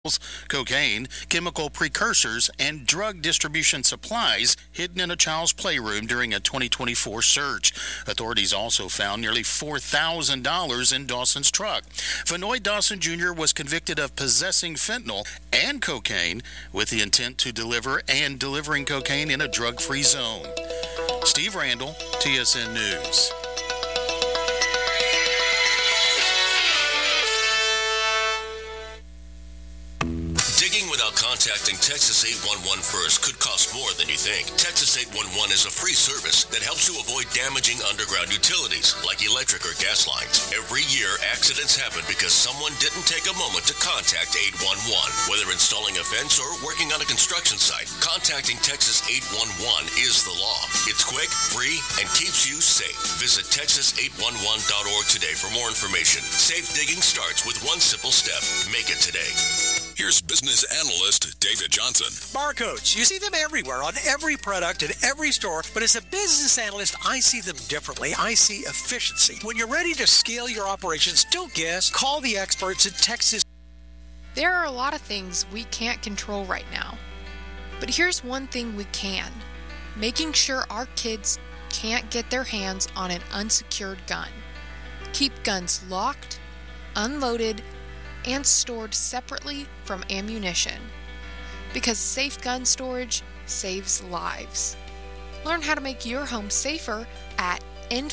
cocaine, chemical precursors, and drug distribution supplies hidden in a child's playroom during a 2024 search. Authorities also found nearly $4,000 in Dawson's truck. Vanoy Dawson Jr. was convicted of possessing fentanyl and cocaine with the intent to deliver and delivering cocaine in a drug-free zone. Steve Randall, TSN News. Contacting Texas 811 first could cost more than you think. Texas 811 is a free service that helps you avoid damaging underground utilities like electric or gas lines. Every year, accidents happen because someone didn't take a moment to contact 811. Whether installing a fence or working on a construction site, contacting Texas 811 is the law. It's quick, free, and keeps you safe. Visit Texas811.org today for more information. Safe digging starts with one simple step. Make it today. Here's business analyst David Johnson. Barcodes. You see them everywhere on every product in every store, but as a business analyst, I see them differently. I see efficiency. When you're ready to scale your operations, don't guess. Call the experts at Texas. There are a lot of things we can't control right now. But here's one thing we can. Making sure our kids can't get their hands on an unsecured gun. Keep guns locked, unloaded, and stored separately from ammunition. Because safe gun storage saves lives. Learn how to make your home safer at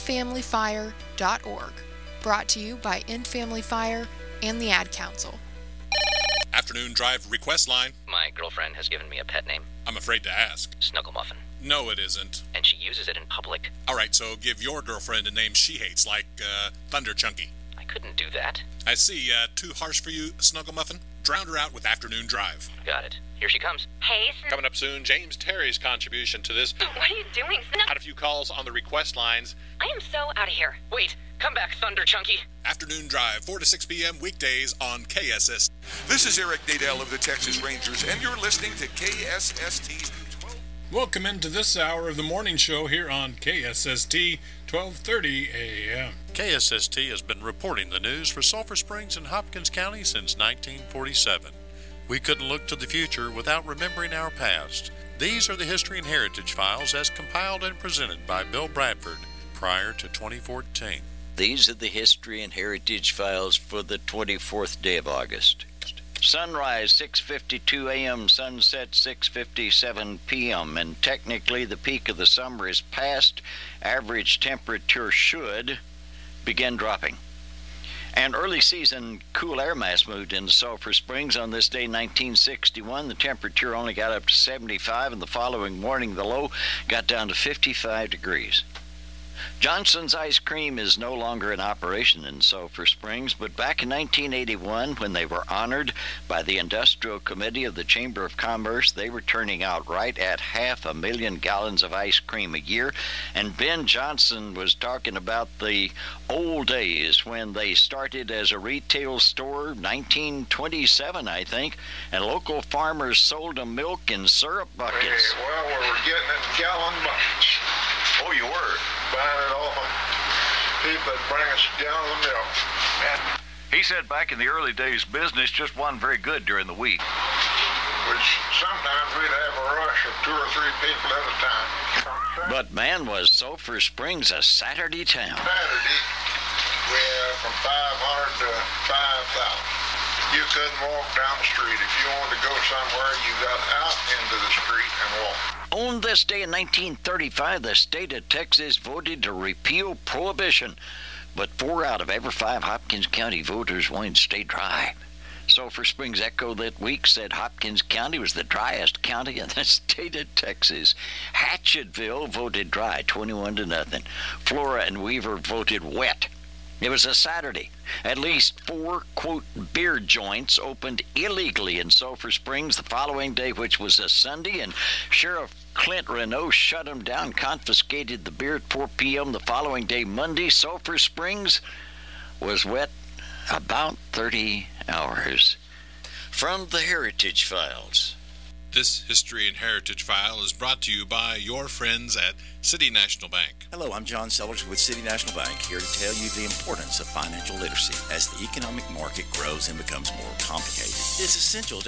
endfamilyfire.org. Brought to you by End Family Fire and the Ad Council. Afternoon Drive request line. My girlfriend has given me a pet name. I'm afraid to ask. Snugglemuffin. No, it isn't. And she uses it in public. All right, so give your girlfriend a name she hates, like Thunder Chunky. I couldn't do that. I see. Too harsh for you, Snugglemuffin? Drown her out with Afternoon Drive. Got it. Here she comes. Hey, Coming up soon, James Terry's contribution to this. What are you doing? Had a few calls on the request lines. I am so out of here. Wait, come back, Thunder Chunky. Afternoon Drive, 4 to 6 p.m. weekdays on KSS. This is Eric Nadel of the Texas Rangers, and you're listening to KSST 12. Welcome into this hour of the morning show here on KSST 1230 AM. KSST has been reporting the news for Sulphur Springs and Hopkins County since 1947. We couldn't look to the future without remembering our past. These are the History and Heritage Files as compiled and presented by Bill Bradford prior to 2014. These are the History and Heritage Files for the 24th day of August. Sunrise 6:52 a.m., sunset 6:57 p.m., and technically the peak of the summer is past. Average temperature should begin dropping. An early season cool air mass moved into Sulphur Springs on this day, 1961. The temperature only got up to 75, and the following morning the low got down to 55 degrees. Johnson's Ice Cream is no longer in operation in Sulphur Springs, but back in 1981, when they were honored by the Industrial Committee of the Chamber of Commerce, they were turning out right at 500,000 gallons of ice cream a year. And Ben Johnson was talking about the old days when they started as a retail store, 1927, I think, and local farmers sold them milk in syrup buckets. Hey, well, we were getting it in gallon buckets. Oh, you were? Buying it off of people that bring us a gallon of milk. And he said back in the early days, business just wasn't very good during the week. Which sometimes we'd have a rush of 2 or 3 people at a time. But man, was Sulphur Springs a Saturday town. Saturday, we had from 500 to 5,000. You couldn't walk down the street. If you wanted to go somewhere, you got out into the street and walked. On this day in 1935, the state of Texas voted to repeal Prohibition, but 4 out of every 5 Hopkins County voters wanted to stay dry. Sulphur Springs Echo that week said Hopkins County was the driest county in the state of Texas. Hatchettville voted dry, 21-0. Flora and Weaver voted wet. It was a Saturday. At least 4, quote, beer joints opened illegally in Sulphur Springs the following day, which was a Sunday, and Sheriff Clint Renault shut them down, confiscated the beer at 4 p.m. the following day, Monday. Sulphur Springs was wet about 30 hours. From the Heritage Files. This History and Heritage File is brought to you by your friends at City National Bank. Hello, I'm John Sellers with City National Bank, here to tell you the importance of financial literacy. As the economic market grows and becomes more complicated, it's essential to